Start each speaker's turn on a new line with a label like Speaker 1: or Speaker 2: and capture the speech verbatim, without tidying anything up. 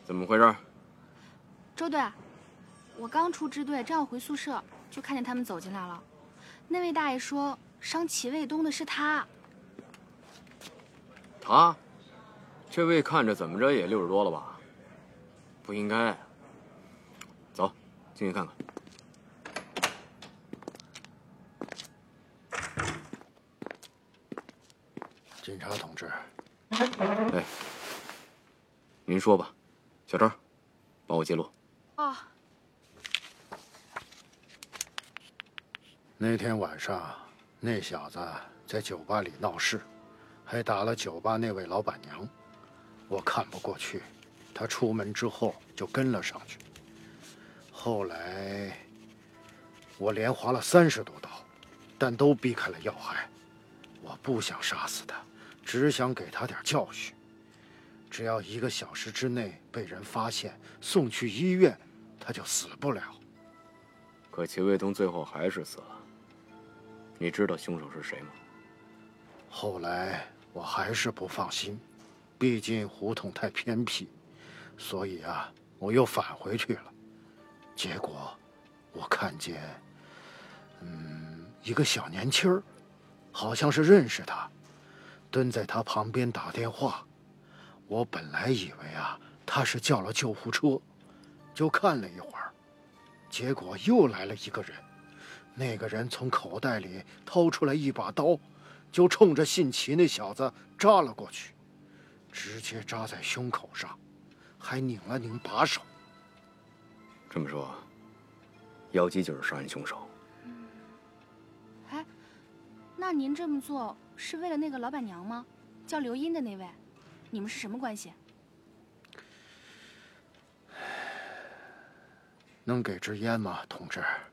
Speaker 1: 怎么回事？
Speaker 2: 周队，我刚出支队，正要回宿舍，就看见他们走进来了。那位大爷说伤齐卫东的是他。
Speaker 1: 他？这位看着怎么着也六十多了吧？不应该。走，进去看看。
Speaker 3: 警察同志。
Speaker 1: 哎，您说吧，小张，帮我记录。
Speaker 2: 哦。
Speaker 3: 那天晚上，那小子在酒吧里闹事，还打了酒吧那位老板娘。我看不过去，他出门之后就跟了上去。后来，我连划了三十多刀，但都避开了要害。我不想杀死他，只想给他点教训。只要一个小时之内被人发现，送去医院，他就死不了。
Speaker 1: 可齐卫东最后还是死了。你知道凶手是谁吗？
Speaker 3: 后来我还是不放心，毕竟胡同太偏僻，所以啊，我又返回去了。结果，我看见，嗯，一个小年轻儿，好像是认识他，蹲在他旁边打电话。我本来以为啊，他是叫了救护车，就看了一会儿，结果又来了一个人。那个人从口袋里掏出来一把刀，就冲着姓齐那小子扎了过去，直接扎在胸口上，还拧了拧把手。
Speaker 1: 这么说，妖姬就是杀人凶手。
Speaker 2: 嗯。哎，那您这么做是为了那个老板娘吗？叫刘英的那位，你们是什么关系？
Speaker 3: 能给支烟吗，同志？